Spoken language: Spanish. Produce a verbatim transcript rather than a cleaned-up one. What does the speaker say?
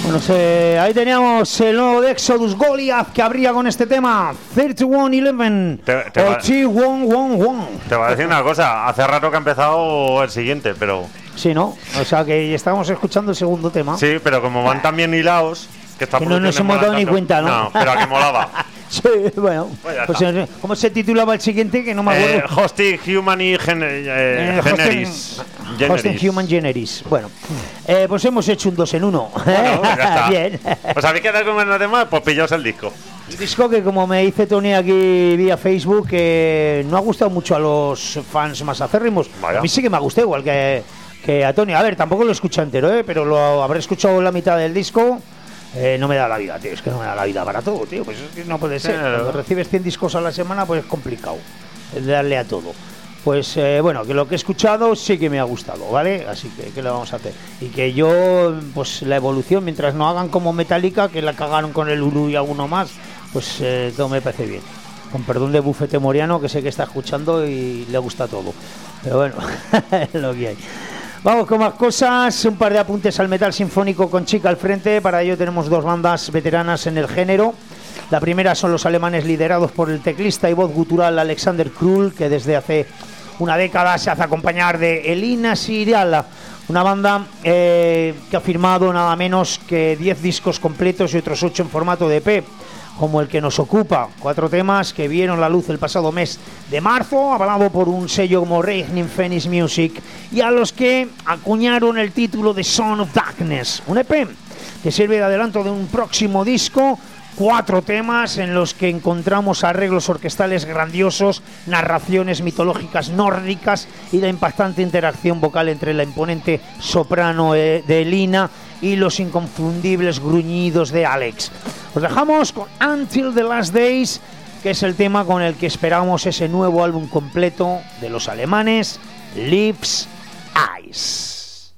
Bueno, se, ahí teníamos el nuevo de Exodus, Goliath, que abría con este tema treinta y uno once Te, te, o va, treinta y uno once. te voy a decir una cosa, hace rato que ha empezado el siguiente, pero... Sí, ¿no? O sea que estábamos escuchando el segundo tema. Sí, pero como van tan bien hilados... Que, esta que no nos hemos dado ni cuenta, ¿no? No, pero que molaba. Sí, bueno. Pues pues, ¿cómo se titulaba el siguiente? Que no me acuerdo. Eh, Hosting Human y gen, eh, Eh, Generis. Hosting, Generis. Hosting Human Generis. Bueno, eh, pues hemos hecho un dos en uno. Bueno, pues ya está. Bien. Pues habéis quedado con ganas de más, pues pillaos el disco. El disco que, como me dice Tony aquí vía Facebook, que no ha gustado mucho a los fans más acérrimos. Vaya. A mí sí que me ha gustado, igual que, que a Tony. A ver, tampoco lo he escuchado entero, ¿eh? Pero lo habré escuchado la mitad del disco. Eh, no me da la vida, tío, es que no me da la vida para todo, tío, pues es que no puede ser. Claro. Cuando recibes cien discos a la semana, pues es complicado darle a todo. Pues eh, bueno, que lo que he escuchado sí que me ha gustado, ¿vale? Así que, ¿qué le vamos a hacer? Y que yo, pues la evolución, mientras no hagan como Metallica, que la cagaron con el Ulu y alguno más, pues eh, todo me parece bien. Con perdón de Bufete Moriano, que sé que está escuchando y le gusta todo. Pero bueno, es lo que hay. Vamos con más cosas, un par de apuntes al metal sinfónico con Chica al frente. Para ello tenemos dos bandas veteranas en el género. La primera son los alemanes liderados por el teclista y voz gutural Alexander Krull, que desde hace una década se hace acompañar de Elina Siriala, una banda eh, que ha firmado nada menos que diez discos completos y otros ocho en formato de E P, como el que nos ocupa. Cuatro temas que vieron la luz el pasado mes de marzo, avalado por un sello como Reigning Phoenix Music, y a los que acuñaron el título de Son of Darkness, un E P que sirve de adelanto de un próximo disco. Cuatro temas en los que encontramos arreglos orquestales grandiosos, narraciones mitológicas nórdicas y la impactante interacción vocal entre la imponente soprano de Elina y los inconfundibles gruñidos de Alex. Os dejamos con Until the Last Days, que es el tema con el que esperamos ese nuevo álbum completo de los alemanes, Lips Eyes.